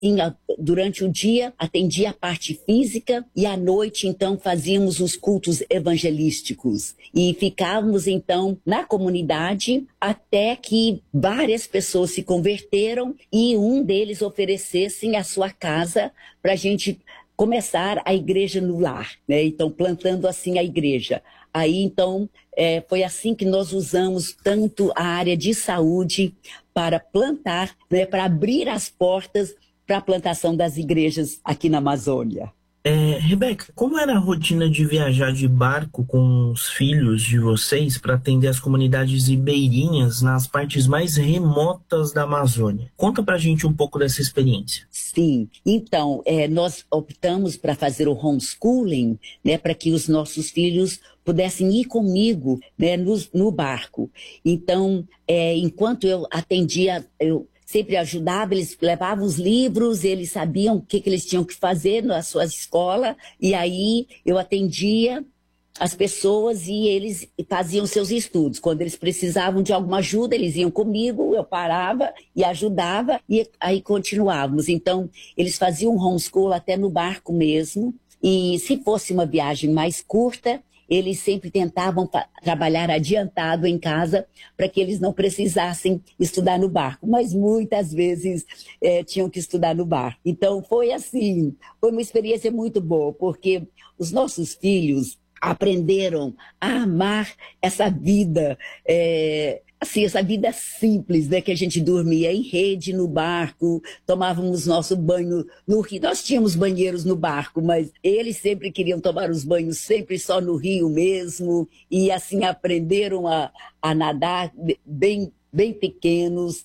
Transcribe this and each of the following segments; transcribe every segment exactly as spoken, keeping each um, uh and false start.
tinha, durante o dia, atendia a parte física e à noite, então, fazíamos os cultos evangelísticos. E ficávamos, então, na comunidade até que várias pessoas se converteram e um deles oferecessem a sua casa para a gente começar a igreja no lar, né? Então, plantando assim a igreja. Aí, então, é, foi assim que nós usamos tanto a área de saúde para plantar, né, para abrir as portas para a plantação das igrejas aqui na Amazônia. É, Rebeca, como era a rotina de viajar de barco com os filhos de vocês para atender as comunidades ribeirinhas nas partes mais remotas da Amazônia? Conta pra gente um pouco dessa experiência. Sim, então, é, nós optamos para fazer o homeschooling, né, para que os nossos filhos pudessem ir comigo, né, no, no barco. Então, é, enquanto eu atendia, eu sempre ajudava, eles levavam os livros, eles sabiam o que, que eles tinham que fazer na sua escola, e aí eu atendia as pessoas e eles faziam seus estudos. Quando eles precisavam de alguma ajuda, eles iam comigo, eu parava e ajudava, e aí continuávamos. Então, eles faziam homeschool até no barco mesmo, e se fosse uma viagem mais curta, eles sempre tentavam trabalhar adiantado em casa para que eles não precisassem estudar no barco, mas muitas vezes é, tinham que estudar no barco. Então foi assim, foi uma experiência muito boa, porque os nossos filhos aprenderam a amar essa vida, é, assim, essa vida simples, né? Que a gente dormia em rede no barco, tomávamos nosso banho no rio. Nós tínhamos banheiros no barco, mas eles sempre queriam tomar os banhos sempre só no rio mesmo, e assim aprenderam a, a nadar bem, bem pequenos.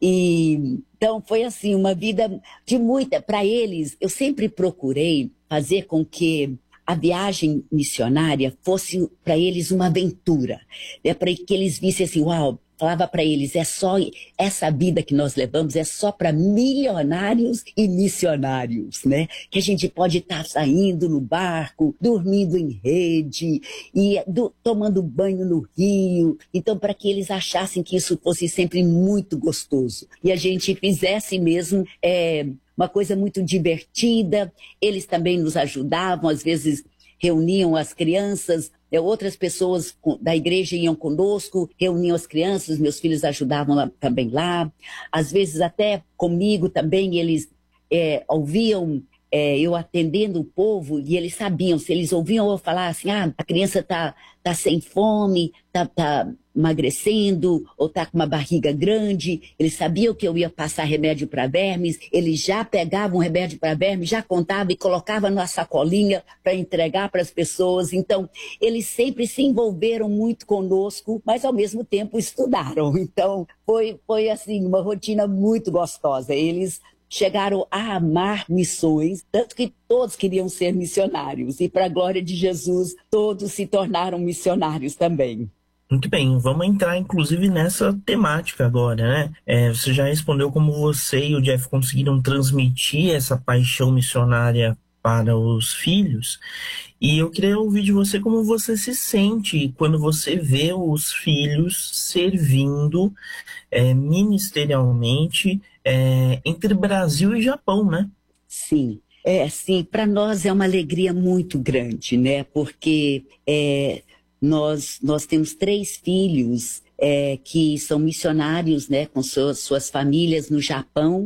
E então foi assim, uma vida de muita, para eles, eu sempre procurei fazer com que a viagem missionária fosse para eles uma aventura, né? Para que eles vissem assim, uau, falava para eles, é só essa vida que nós levamos, é só para milionários e missionários, né? Que a gente pode estar saindo no barco, dormindo em rede, e do, tomando banho no rio. Então, para que eles achassem que isso fosse sempre muito gostoso. E a gente fizesse mesmo é, uma coisa muito divertida. Eles também nos ajudavam, às vezes reuniam as crianças, outras pessoas da igreja iam conosco, reuniam as crianças, meus filhos ajudavam lá, também lá. Às vezes até comigo também eles é, ouviam é, eu atendendo o povo e eles sabiam, se eles ouviam eu falar assim, ah, a criança está tá sem fome, está tá emagrecendo ou está com uma barriga grande, eles sabiam que eu ia passar remédio para vermes, eles já pegavam o remédio para vermes, já contavam e colocavam numa sacolinha para entregar para as pessoas. Então, eles sempre se envolveram muito conosco, mas ao mesmo tempo estudaram. Então, foi, foi assim, uma rotina muito gostosa. Eles chegaram a amar missões, tanto que todos queriam ser missionários. E para a glória de Jesus, todos se tornaram missionários também. Muito bem, vamos entrar inclusive nessa temática agora, né? É, você já respondeu como você e o Jeff conseguiram transmitir essa paixão missionária para os filhos. E eu queria ouvir de você como você se sente quando você vê os filhos servindo é, ministerialmente é, entre Brasil e Japão, né? Sim. É, sim, para nós é uma alegria muito grande, né? Porque é, nós, nós temos três filhos é, que são missionários, né? Com suas, suas famílias no Japão,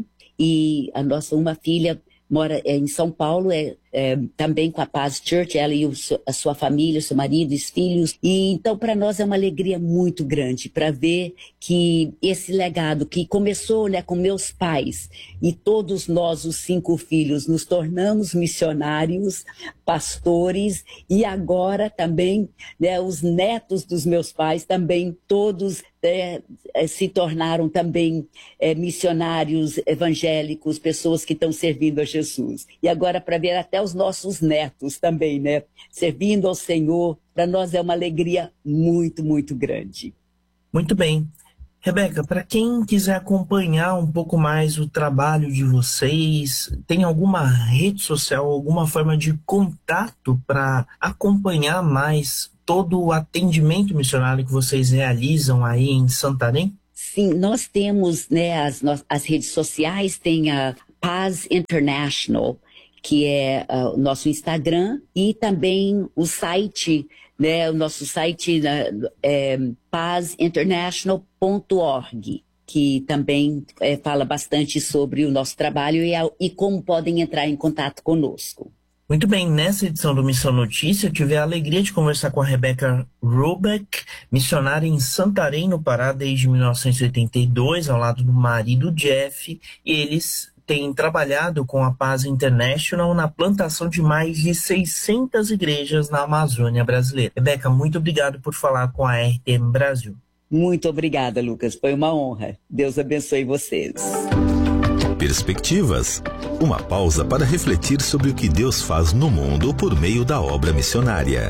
e a nossa uma filha mora é, em São Paulo, é, é, também com a Paz Church, ela e o, a sua família, o seu marido, os filhos. E então para nós é uma alegria muito grande para ver que esse legado que começou, né, com meus pais e todos nós, os cinco filhos, nos tornamos missionários, pastores, e agora também, né, os netos dos meus pais também todos é, é, se tornaram também é, missionários evangélicos, pessoas que estão servindo a Jesus. E agora para ver até os nossos netos também, né, servindo ao Senhor, para nós é uma alegria muito, muito grande. Muito bem. Rebeca, para quem quiser acompanhar um pouco mais o trabalho de vocês, tem alguma rede social, alguma forma de contato para acompanhar mais todo o atendimento missionário que vocês realizam aí em Santarém? Sim, nós temos, né, as, as redes sociais, tem a Paz International, que é uh, o nosso Instagram, e também o site, né, o nosso site uh, é paz international ponto org, que também é, fala bastante sobre o nosso trabalho e, a, e como podem entrar em contato conosco. Muito bem, nessa edição do Missão Notícia, eu tive a alegria de conversar com a Rebecca Roebuck, missionária em Santarém, no Pará, desde mil novecentos e oitenta e dois, ao lado do marido Jeff, e eles têm trabalhado com a Paz International na plantação de mais de seiscentas igrejas na Amazônia brasileira. Rebecca, muito obrigado por falar com a R T M Brasil. Muito obrigada, Lucas. Foi uma honra. Deus abençoe vocês. Perspectivas. Uma pausa para refletir sobre o que Deus faz no mundo por meio da obra missionária.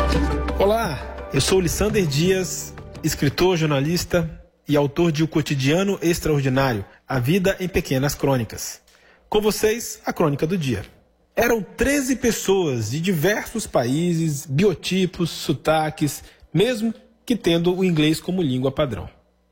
Olá, eu sou Lissander Dias, escritor, jornalista e autor de O Cotidiano Extraordinário, A Vida em Pequenas Crônicas. Com vocês, a crônica do dia. Eram treze pessoas de diversos países, biotipos, sotaques, mesmo que tendo o inglês como língua padrão.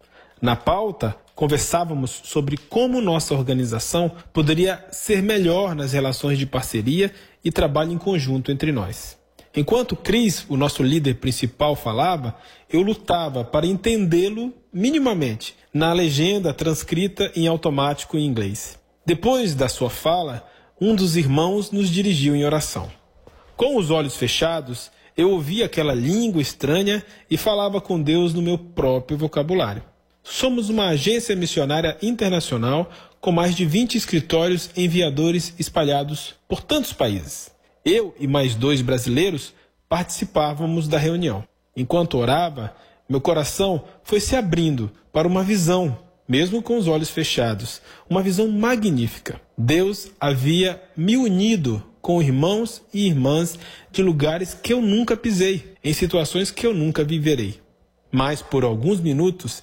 Na pauta, conversávamos sobre como nossa organização poderia ser melhor nas relações de parceria e trabalho em conjunto entre nós. Enquanto Chris, o nosso líder principal, falava, eu lutava para entendê-lo minimamente na legenda transcrita em automático em inglês. Depois da sua fala, um dos irmãos nos dirigiu em oração. Com os olhos fechados, eu ouvia aquela língua estranha e falava com Deus no meu próprio vocabulário. Somos uma agência missionária internacional com mais de vinte escritórios enviadores espalhados por tantos países. Eu e mais dois brasileiros participávamos da reunião. Enquanto orava, meu coração foi se abrindo para uma visão, mesmo com os olhos fechados, uma visão magnífica. Deus havia me unido com irmãos e irmãs de lugares que eu nunca pisei, em situações que eu nunca viverei. Mas por alguns minutos,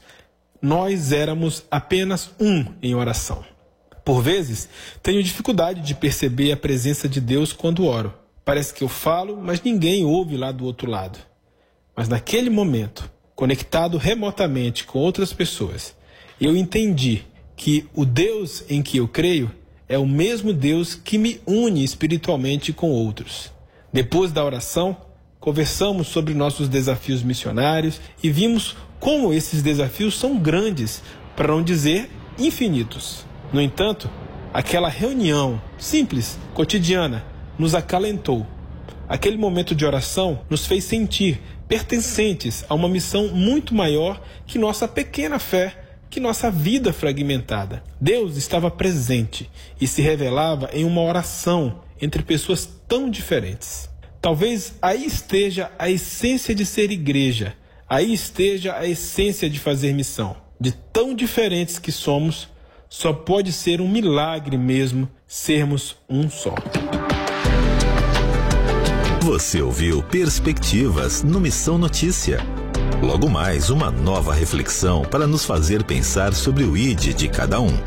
nós éramos apenas um em oração. Por vezes, tenho dificuldade de perceber a presença de Deus quando oro. Parece que eu falo, mas ninguém ouve lá do outro lado. Mas naquele momento, conectado remotamente com outras pessoas, eu entendi que o Deus em que eu creio é o mesmo Deus que me une espiritualmente com outros. Depois da oração, conversamos sobre nossos desafios missionários e vimos como esses desafios são grandes, para não dizer infinitos. No entanto, aquela reunião simples, cotidiana, nos acalentou. Aquele momento de oração nos fez sentir pertencentes a uma missão muito maior que nossa pequena fé, que nossa vida fragmentada. Deus estava presente e se revelava em uma oração entre pessoas tão diferentes. Talvez aí esteja a essência de ser igreja, aí esteja a essência de fazer missão. De tão diferentes que somos, só pode ser um milagre mesmo sermos um só. Você ouviu Perspectivas no Missão Notícia. Logo mais, uma nova reflexão para nos fazer pensar sobre o I D de cada um.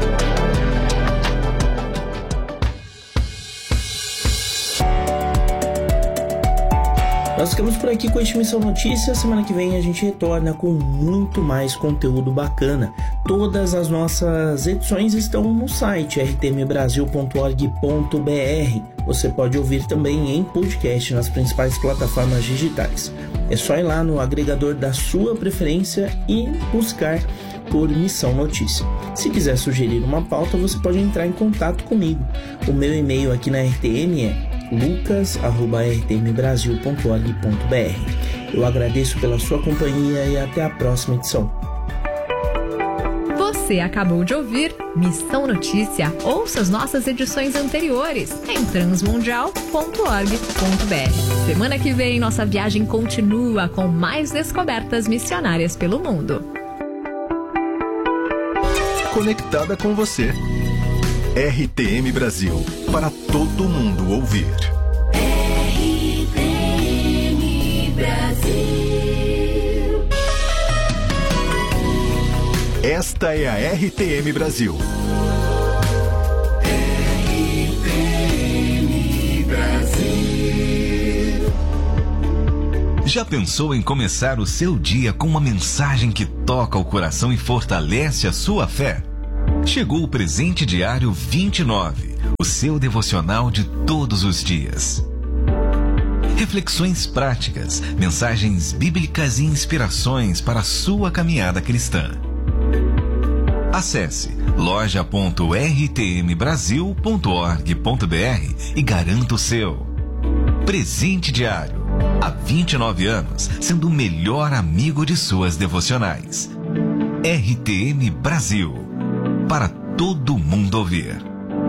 Nós ficamos por aqui com este Missão Notícia. Semana que vem a gente retorna com muito mais conteúdo bacana. Todas as nossas edições estão no site r t m brasil ponto org ponto b r. Você pode ouvir também em podcast nas principais plataformas digitais. É só ir lá no agregador da sua preferência e buscar por Missão Notícia. Se quiser sugerir uma pauta, você pode entrar em contato comigo. O meu e-mail aqui na R T M é lucas arroba r t m brasil ponto org ponto b r. Eu agradeço pela sua companhia e até a próxima edição. Você acabou de ouvir Missão Notícia. Ouça as nossas edições anteriores em transmundial ponto org ponto b r. Semana que vem, nossa viagem continua com mais descobertas missionárias pelo mundo. Conectada com você. R T M Brasil, para todo mundo ouvir. R T M Brasil. Esta é a R T M Brasil. R T M Brasil. Já pensou em começar o seu dia com uma mensagem que toca o coração e fortalece a sua fé? Chegou o Presente Diário vinte e nove, o seu devocional de todos os dias. Reflexões práticas, mensagens bíblicas e inspirações para a sua caminhada cristã. Acesse loja ponto r t m brasil ponto org ponto b r e garanta o seu. Presente Diário. Há vinte e nove anos, sendo o melhor amigo de suas devocionais. R T M Brasil. Para todo mundo ouvir.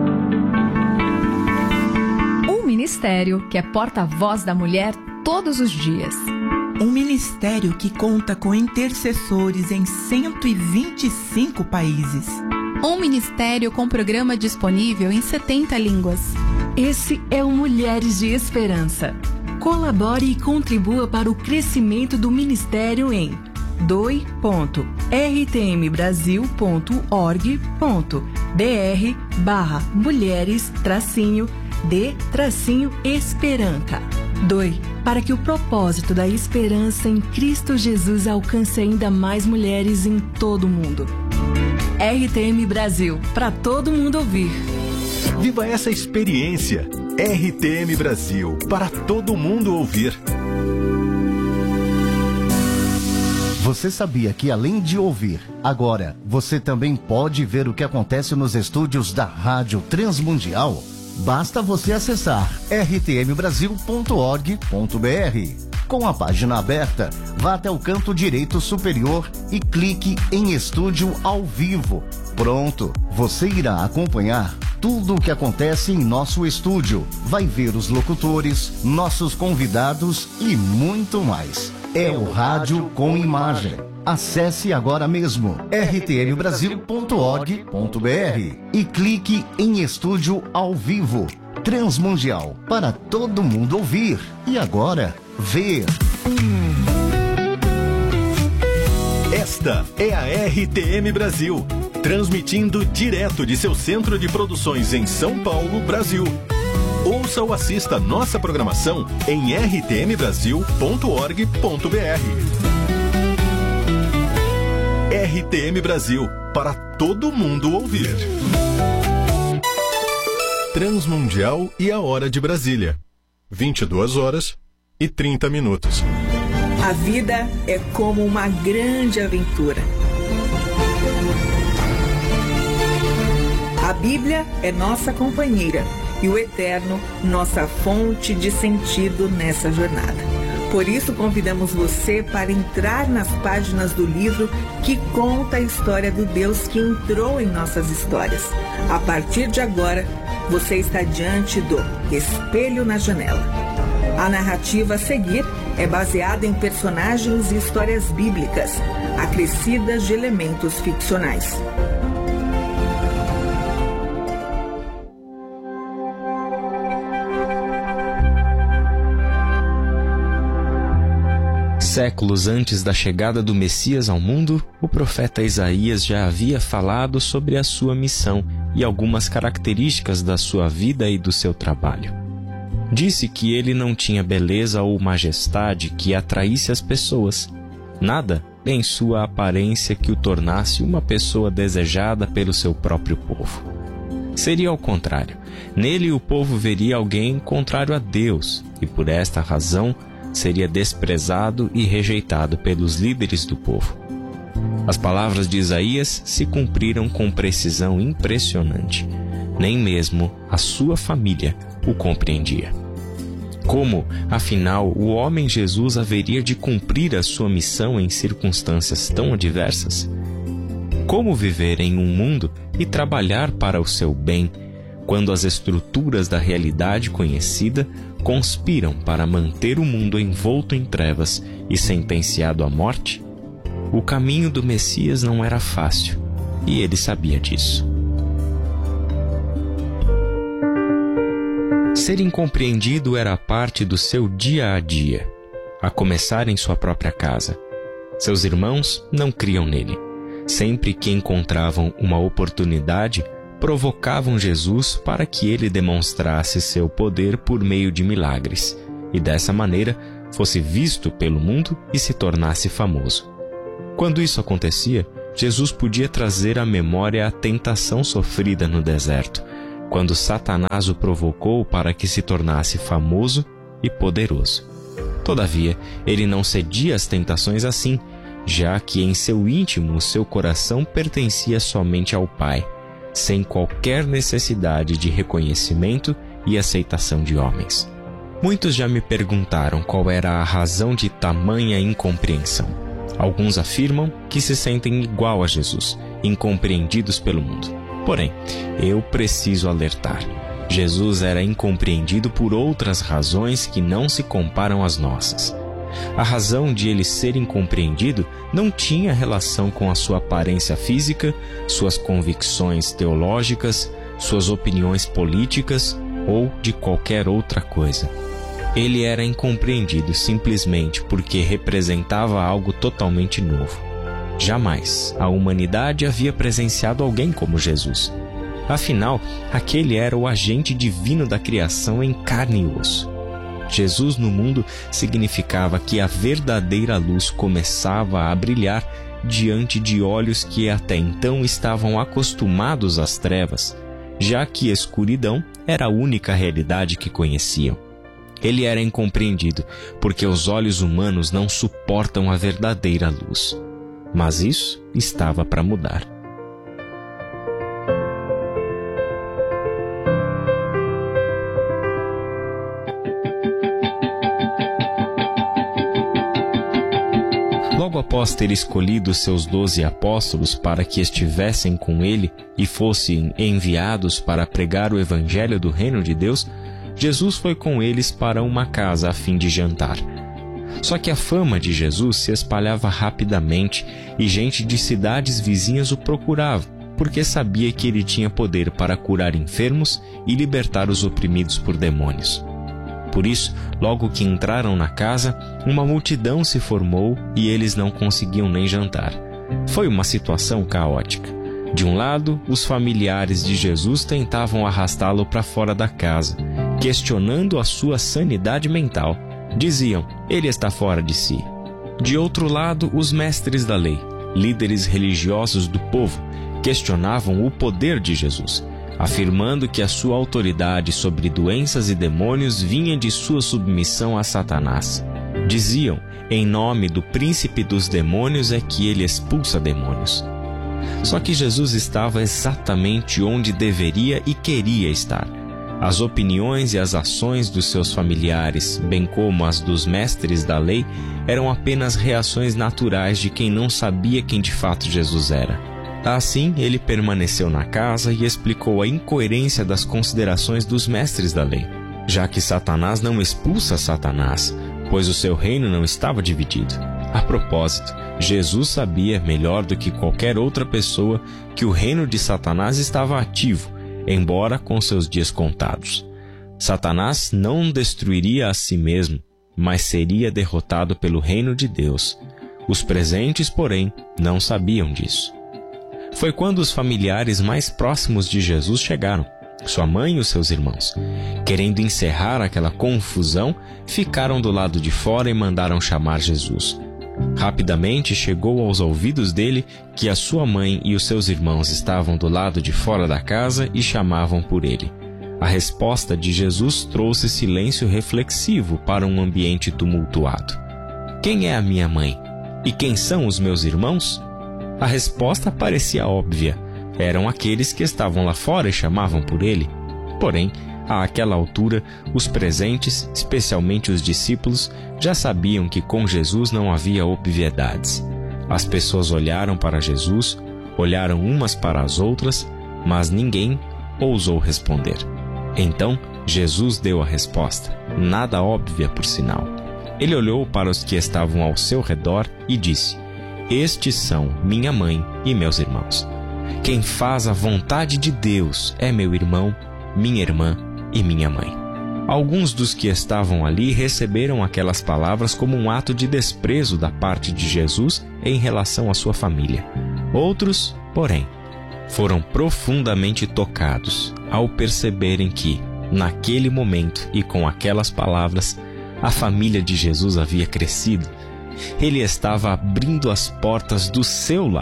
Um ministério que é porta-voz da mulher todos os dias. Um ministério que conta com intercessores em cento e vinte e cinco países. Um ministério com programa disponível em setenta línguas. Esse é o Mulheres de Esperança. Colabore e contribua para o crescimento do ministério em doe ponto r t m brasil ponto org ponto b r barra mulheres tracinho de tracinho esperança. Doe para que o propósito da esperança em Cristo Jesus alcance ainda mais mulheres em todo o mundo. R T M Brasil, para todo mundo ouvir. Viva essa experiência. R T M Brasil, para todo mundo ouvir. Você sabia que além de ouvir, agora você também pode ver o que acontece nos estúdios da Rádio Transmundial? Basta você acessar r t m brasil ponto org ponto b r. Com a página aberta, vá até o canto direito superior e clique em Estúdio ao Vivo. Pronto, você irá acompanhar tudo o que acontece em nosso estúdio. Vai ver os locutores, nossos convidados e muito mais. É o Rádio com Imagem. Acesse agora mesmo r t m brasil ponto org ponto b r e clique em Estúdio ao Vivo. Transmundial, para todo mundo ouvir. E agora, ver. Esta é a R T M Brasil, transmitindo direto de seu centro de produções em São Paulo, Brasil. Ouça ou assista nossa programação em r t m brasil ponto org ponto b r. R T M Brasil, para todo mundo ouvir. Transmundial e a Hora de Brasília. vinte e duas horas e trinta minutos. A vida é como uma grande aventura. A Bíblia é nossa companheira e o Eterno, nossa fonte de sentido nessa jornada. Por isso, convidamos você para entrar nas páginas do livro que conta a história do Deus que entrou em nossas histórias. A partir de agora, você está diante do Espelho na Janela. A narrativa a seguir é baseada em personagens e histórias bíblicas, acrescidas de elementos ficcionais. Séculos antes da chegada do Messias ao mundo, o profeta Isaías já havia falado sobre a sua missão e algumas características da sua vida e do seu trabalho. Disse que ele não tinha beleza ou majestade que atraísse as pessoas, nada em sua aparência que o tornasse uma pessoa desejada pelo seu próprio povo. Seria ao contrário, nele o povo veria alguém contrário a Deus e, por esta razão, seria desprezado e rejeitado pelos líderes do povo. As palavras de Isaías se cumpriram com precisão impressionante. Nem mesmo a sua família o compreendia. Como, afinal, o homem Jesus haveria de cumprir a sua missão em circunstâncias tão adversas? Como viver em um mundo e trabalhar para o seu bem, quando as estruturas da realidade conhecida conspiram para manter o mundo envolto em trevas e sentenciado à morte? O caminho do Messias não era fácil, e ele sabia disso. Ser incompreendido era parte do seu dia a dia, a começar em sua própria casa. Seus irmãos não criam nele. Sempre que encontravam uma oportunidade, provocavam Jesus para que ele demonstrasse seu poder por meio de milagres, e dessa maneira fosse visto pelo mundo e se tornasse famoso. Quando isso acontecia, Jesus podia trazer à memória a tentação sofrida no deserto, quando Satanás o provocou para que se tornasse famoso e poderoso. Todavia, ele não cedia às tentações assim, já que em seu íntimo o seu coração pertencia somente ao Pai, sem qualquer necessidade de reconhecimento e aceitação de homens. Muitos já me perguntaram qual era a razão de tamanha incompreensão. Alguns afirmam que se sentem igual a Jesus, incompreendidos pelo mundo. Porém, eu preciso alertar. Jesus era incompreendido por outras razões que não se comparam às nossas. A razão de ele ser incompreendido não tinha relação com a sua aparência física, suas convicções teológicas, suas opiniões políticas ou de qualquer outra coisa. Ele era incompreendido simplesmente porque representava algo totalmente novo. Jamais a humanidade havia presenciado alguém como Jesus. Afinal, aquele era o agente divino da criação em carne e osso. Jesus no mundo significava que a verdadeira luz começava a brilhar diante de olhos que até então estavam acostumados às trevas, já que a escuridão era a única realidade que conheciam. Ele era incompreendido porque os olhos humanos não suportam a verdadeira luz. Mas isso estava para mudar. Logo após ter escolhido seus doze apóstolos para que estivessem com ele e fossem enviados para pregar o evangelho do reino de Deus, Jesus foi com eles para uma casa a fim de jantar. Só que a fama de Jesus se espalhava rapidamente e gente de cidades vizinhas o procurava, porque sabia que ele tinha poder para curar enfermos e libertar os oprimidos por demônios. Por isso, logo que entraram na casa, uma multidão se formou e eles não conseguiam nem jantar. Foi uma situação caótica. De um lado, os familiares de Jesus tentavam arrastá-lo para fora da casa, questionando a sua sanidade mental. Diziam, ele está fora de si. De outro lado, os mestres da lei, líderes religiosos do povo, questionavam o poder de Jesus, afirmando que a sua autoridade sobre doenças e demônios vinha de sua submissão a Satanás. Diziam, em nome do príncipe dos demônios é que ele expulsa demônios. Só que Jesus estava exatamente onde deveria e queria estar. As opiniões e as ações dos seus familiares, bem como as dos mestres da lei, eram apenas reações naturais de quem não sabia quem de fato Jesus era. Assim, ele permaneceu na casa e explicou a incoerência das considerações dos mestres da lei, já que Satanás não expulsa Satanás, pois o seu reino não estava dividido. A propósito, Jesus sabia melhor do que qualquer outra pessoa que o reino de Satanás estava ativo, embora com seus dias contados. Satanás não destruiria a si mesmo, mas seria derrotado pelo reino de Deus. Os presentes, porém, não sabiam disso. Foi quando os familiares mais próximos de Jesus chegaram, sua mãe e os seus irmãos. Querendo encerrar aquela confusão, ficaram do lado de fora e mandaram chamar Jesus. Rapidamente chegou aos ouvidos dele que a sua mãe e os seus irmãos estavam do lado de fora da casa e chamavam por ele. A resposta de Jesus trouxe silêncio reflexivo para um ambiente tumultuado. Quem é a minha mãe? E quem são os meus irmãos? A resposta parecia óbvia. Eram aqueles que estavam lá fora e chamavam por ele. Porém, àquela altura, os presentes, especialmente os discípulos, já sabiam que com Jesus não havia obviedades. As pessoas olharam para Jesus, olharam umas para as outras, mas ninguém ousou responder. Então, Jesus deu a resposta, nada óbvia por sinal. Ele olhou para os que estavam ao seu redor e disse: Estes são minha mãe e meus irmãos. Quem faz a vontade de Deus é meu irmão, minha irmã e minha mãe. Alguns dos que estavam ali receberam aquelas palavras como um ato de desprezo da parte de Jesus em relação à sua família. Outros, porém, foram profundamente tocados ao perceberem que, naquele momento e com aquelas palavras, a família de Jesus havia crescido. Ele estava abrindo as portas do seu lar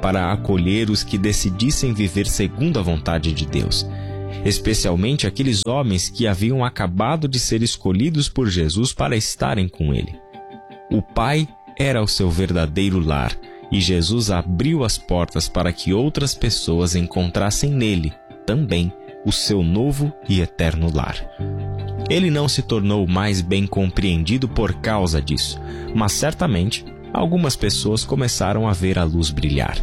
para acolher os que decidissem viver segundo a vontade de Deus, especialmente aqueles homens que haviam acabado de ser escolhidos por Jesus para estarem com ele. O Pai era o seu verdadeiro lar, e Jesus abriu as portas para que outras pessoas encontrassem nele também o seu novo e eterno lar. Ele não se tornou mais bem compreendido por causa disso, mas certamente algumas pessoas começaram a ver a luz brilhar.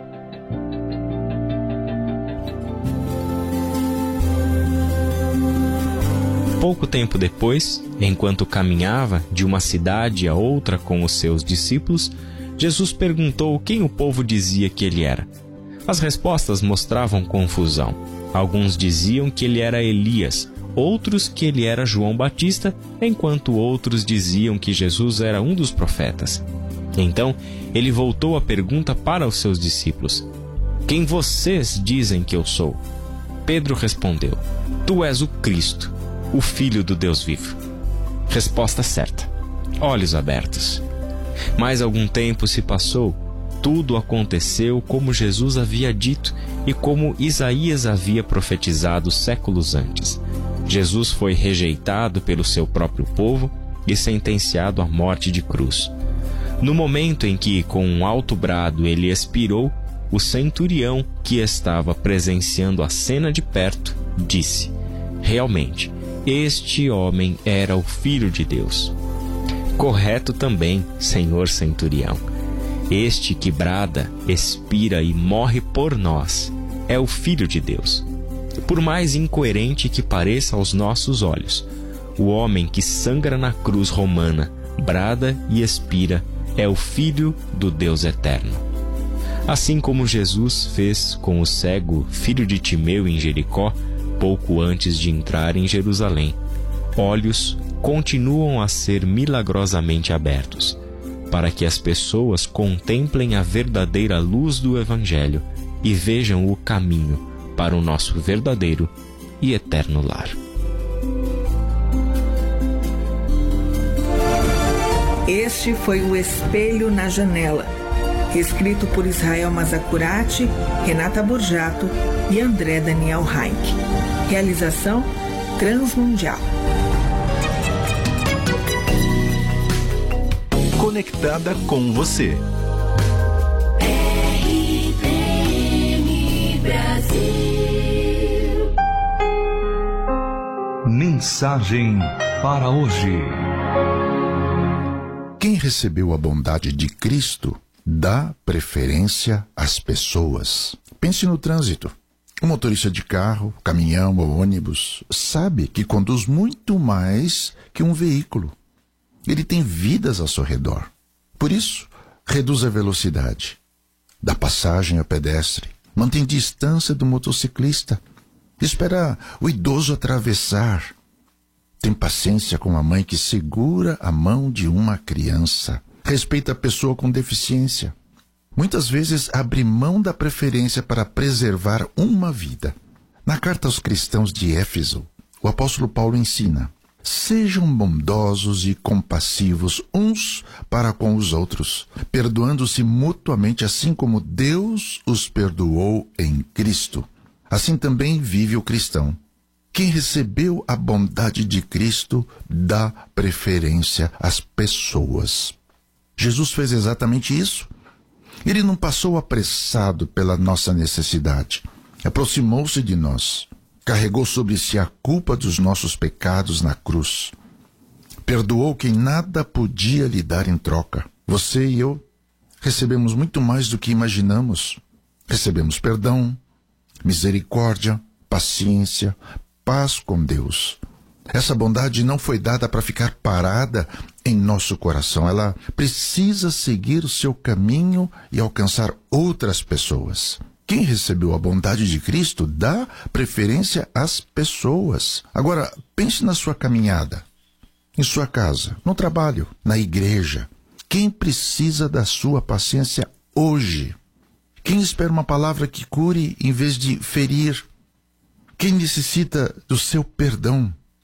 Pouco tempo depois, enquanto caminhava de uma cidade a outra com os seus discípulos, Jesus perguntou quem o povo dizia que ele era. As respostas mostravam confusão. Alguns diziam que ele era Elias, outros que ele era João Batista, enquanto outros diziam que Jesus era um dos profetas. Então, ele voltou a pergunta para os seus discípulos: quem vocês dizem que eu sou? Pedro respondeu: tu és o Cristo, o Filho do Deus vivo. Resposta certa. Olhos abertos. Mais algum tempo se passou. Tudo aconteceu como Jesus havia dito e como Isaías havia profetizado séculos antes. Jesus foi rejeitado pelo seu próprio povo e sentenciado à morte de cruz. No momento em que, com um alto brado, ele expirou, o centurião que estava presenciando a cena de perto disse: realmente, este homem era o Filho de Deus. Correto também, senhor centurião. Este que brada, expira e morre por nós é o Filho de Deus. Por mais incoerente que pareça aos nossos olhos, o homem que sangra na cruz romana, brada e expira, é o Filho do Deus eterno. Assim como Jesus fez com o cego filho de Timeu em Jericó, pouco antes de entrar em Jerusalém, olhos continuam a ser milagrosamente abertos, para que as pessoas contemplem a verdadeira luz do Evangelho e vejam o caminho para o nosso verdadeiro e eterno lar. Este foi o Espelho na Janela, escrito por Israel Mazacurati, Renata Borjato e André Daniel Heinck. Realização Transmundial. Conectada com você. R T M Brasil. Mensagem para hoje. Quem recebeu a bondade de Cristo dá preferência às pessoas. Pense no trânsito. O motorista de carro, caminhão ou ônibus sabe que conduz muito mais que um veículo. Ele tem vidas ao seu redor. Por isso, reduz a velocidade, dá passagem ao pedestre, mantém distância do motociclista, espera o idoso atravessar. Tem paciência com a mãe que segura a mão de uma criança. Respeita a pessoa com deficiência. Muitas vezes abre mão da preferência para preservar uma vida. Na carta aos cristãos de Éfeso, o apóstolo Paulo ensina: sejam bondosos e compassivos uns para com os outros, perdoando-se mutuamente, assim como Deus os perdoou em Cristo. Assim também vive o cristão. Quem recebeu a bondade de Cristo dá preferência às pessoas. Jesus fez exatamente isso. Ele não passou apressado pela nossa necessidade. Aproximou-se de nós. Carregou sobre si a culpa dos nossos pecados na cruz. Perdoou quem nada podia lhe dar em troca. Você e eu recebemos muito mais do que imaginamos. Recebemos perdão, misericórdia, paciência, paz com Deus. Essa bondade não foi dada para ficar parada em nosso coração. Ela precisa seguir o seu caminho e alcançar outras pessoas. Quem recebeu a bondade de Cristo dá preferência às pessoas. Agora, pense na sua caminhada, em sua casa, no trabalho, na igreja. Quem precisa da sua paciência hoje? Quem espera uma palavra que cure em vez de ferir? Quem necessita do seu perdão?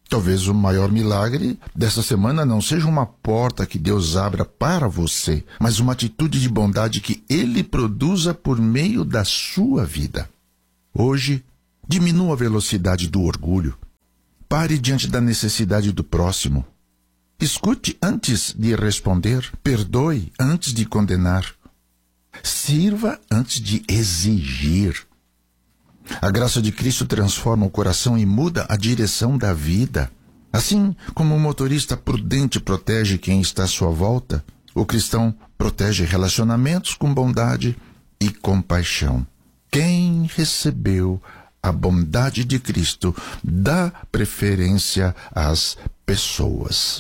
Talvez o maior milagre dessa semana não seja uma porta que Deus abra para você, mas uma atitude de bondade que Ele produza por meio da sua vida. Hoje, diminua a velocidade do orgulho. Pare diante da necessidade do próximo. Escute antes de responder. Perdoe antes de condenar. Sirva antes de exigir. A graça de Cristo transforma o coração e muda a direção da vida. Assim como o motorista prudente protege quem está à sua volta, o cristão protege relacionamentos com bondade e compaixão. Quem recebeu a bondade de Cristo dá preferência às pessoas.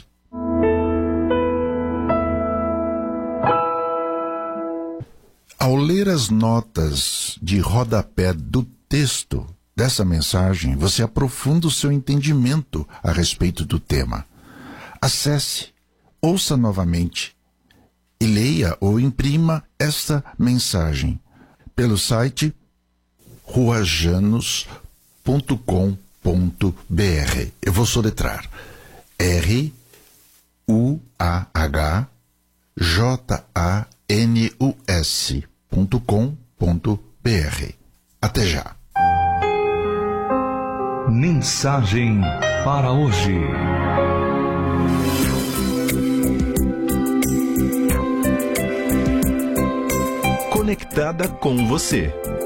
Ao ler as notas de rodapé do texto dessa mensagem, você aprofunda o seu entendimento a respeito do tema. Acesse, ouça novamente e leia ou imprima esta mensagem pelo site ruajanos ponto com ponto b r. Eu vou soletrar R U A H J A N U S ponto com ponto b r. Até já. Mensagem para hoje. Conectada com você.